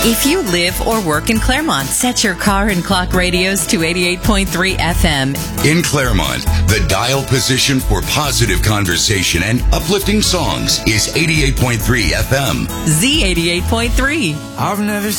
If you live or work in Claremont, set your car and clock radios to 88.3 FM. In Claremont, the dial position for positive conversation and uplifting songs is 88.3 FM. Z88.3. I've never